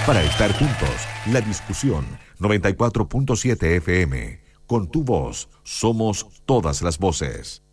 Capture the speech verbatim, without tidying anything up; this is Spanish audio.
Para estar juntos, la discusión noventa y cuatro punto siete F M. Con tu voz, somos todas las voces.